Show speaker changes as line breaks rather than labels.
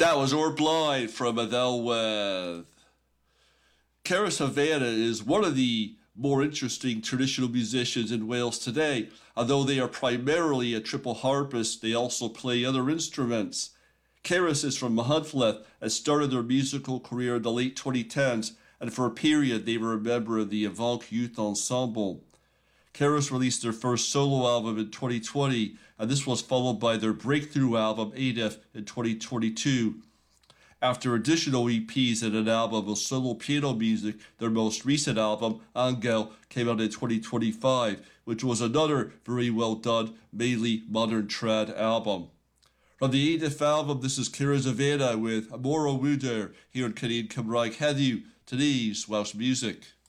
That was Or Blind from Adhelwedd. Cerys Havana is one of the more interesting traditional musicians in Wales today. Although they are primarily a triple harpist, they also play other instruments. Cerys is from Machynlleth and started their musical career in the late 2010s, and for a period they were a member of the Ifanc Youth Ensemble. Cerys released their first solo album in 2020, and this was followed by their breakthrough album Adif in 2022. After additional EPs and an album of solo piano music, their most recent album, Angel, came out in 2025, which was another very well done, mainly modern trad album. From the Adif album, this is Cerys Havana with Amor Ó Muidir here on Canadian Cymraeg heddiw, today's Welsh Music.